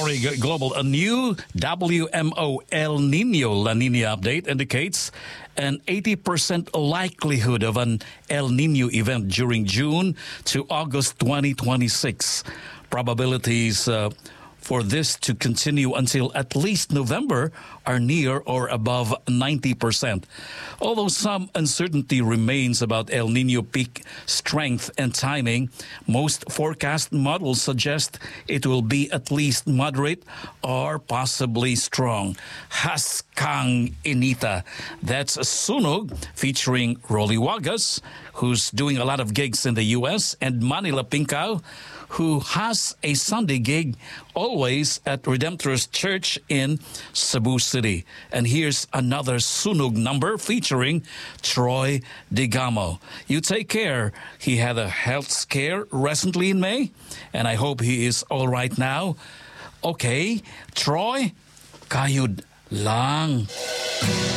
Story Global. A new WMO El Nino La Nina update indicates an 80% likelihood of an El Nino event during June to August 2026. Probabilities for this to continue until at least November are near or above 90%. Although some uncertainty remains about El Nino peak strength and timing, most forecast models suggest it will be at least moderate or possibly strong. Haskang Inita. That's Sunog featuring Rolly Wagas, who's doing a lot of gigs in the U.S., and Manila Pincao, who has a Sunday gig always at Redemptorist Church in Cebu City. And here's another Sunog number featuring Troy Digamo. You take care. He had a health scare recently in May, and I hope he is all right now. Okay, Troy, kayod lang.